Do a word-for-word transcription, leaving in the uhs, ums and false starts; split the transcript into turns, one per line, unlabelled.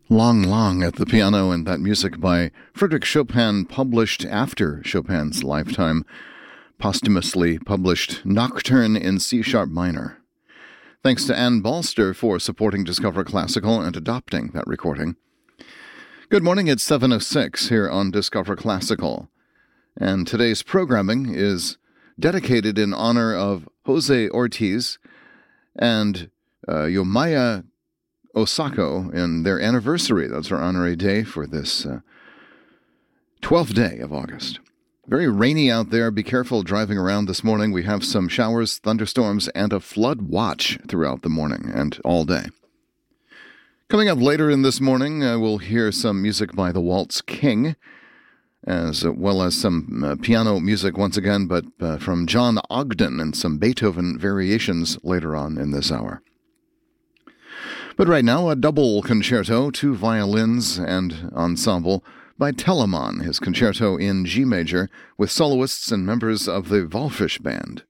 Lang Lang at the piano, and that music by Frédéric Chopin, published after Chopin's lifetime, posthumously published Nocturne in C-sharp minor. Thanks to Ann Balster for supporting Discover Classical and adopting that recording. Good morning, it's seven oh six here on Discover Classical, and today's programming is dedicated in honor of Jose Ortiz and uh, Yomaya Osako in their anniversary. That's our honorary day for this uh, twelfth day of August. Very rainy out there. Be careful driving around this morning. We have some showers, thunderstorms, and a flood watch throughout the morning and all day. Coming up later in this morning, uh, we'll hear some music by the Waltz King, as well as some uh, piano music once again, but uh, from John Ogden and some Beethoven variations later on in this hour. But right now, a double concerto, two violins and ensemble by Telemann, his concerto in G major, with soloists and members of the Wallfisch Band.